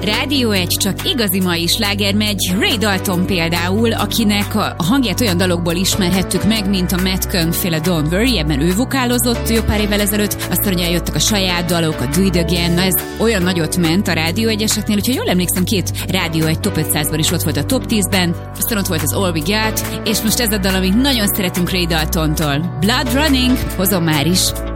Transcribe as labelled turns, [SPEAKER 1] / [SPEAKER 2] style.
[SPEAKER 1] Rádió 1 csak igazi mai sláger megy. Ray Dalton például, akinek a hangját olyan dalokból ismerhettük meg, mint a Matt Cohn-féle Don't Worry, ebben ő vokálozott jó pár évvel ezelőtt, aztán ugye jöttek a saját dalok, a Do It Again, na ez olyan nagyot ment a Rádió 1-eseknél, hogyha jól emlékszem, 2 Rádió 1 Top 500-ban is ott volt a Top 10-ben, aztán ott volt az All We Got, és most ez a dal, amit nagyon szeretünk Ray Daltontól. Blood Running, hozom már is.